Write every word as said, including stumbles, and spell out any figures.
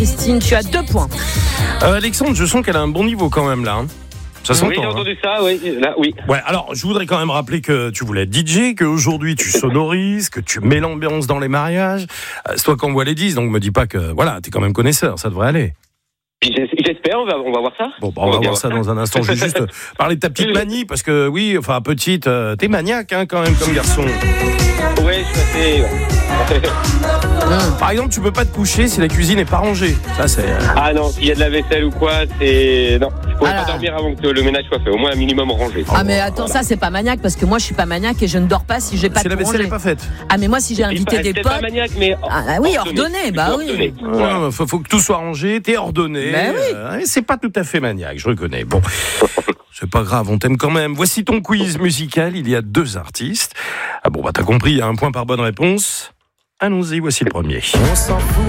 Christine, tu as deux points. Euh, Alexandre, je sens qu'elle a un bon niveau quand même là. Hein. Ça s'entend. Oui, j'ai hein. entendu ça, oui. Là, oui. Ouais, alors je voudrais quand même rappeler que tu voulais être D J, qu'aujourd'hui tu sonorises, que tu mets l'ambiance dans les mariages. Euh, c'est toi qui envoie les disques, donc me dis pas que voilà, t'es quand même connaisseur, ça devrait aller. J'espère, on va, on va voir ça. Bon, bah, on, on va voir ça dans un instant. Je vais juste parler de ta petite manie, parce que oui, enfin petite, euh, t'es maniaque hein, quand même comme garçon. Ouais, je suis assez... Par exemple, tu peux pas te coucher si la cuisine est pas rangée. Ça c'est. Euh... Ah non, s'il y a de la vaisselle ou quoi, c'est non. Je pourrais Alors... pas dormir avant que le ménage soit fait. Au moins un minimum rangé. Ah mais attends, ça c'est pas maniaque parce que moi je suis pas maniaque et je ne dors pas si j'ai pas si de la vaisselle rangé. est pas faite. Ah mais moi si j'ai invité des potes. Pas maniaque, mais ah oui, ordonné, bah oui. Ordonné. Ouais, faut, faut que tout soit rangé, t'es ordonné. Ben oui. Euh, et c'est pas tout à fait maniaque, je reconnais. Bon. C'est pas grave, on t'aime quand même. Voici ton quiz musical. Il y a deux artistes. Ah bon, bah t'as compris, il y a un point par bonne réponse. Allons-y, voici le premier. On s'en fout